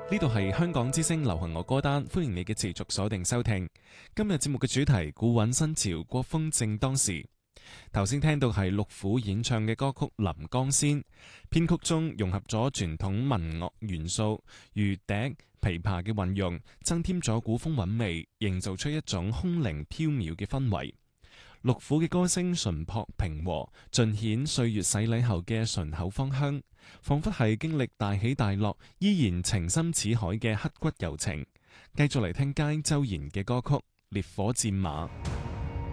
呢度係香港之聲流行樂歌單，歡迎你嘅持續鎖定收聽。今日節目嘅主題古韻新潮，國風正當時。頭先聽到係陸虎演唱嘅歌曲《臨江仙》，編曲中融合咗傳統民樂元素，如笛、琵琶嘅運用，增添咗古風韻味，營造出一種空靈飄渺嘅氛圍。陸虎嘅歌聲純樸平和，盡顯歲月洗禮後嘅醇厚芳香，仿佛係經歷大起大落，依然情深似海嘅刻骨柔情。繼續嚟聽佳周賢嘅歌曲《烈火戰馬》。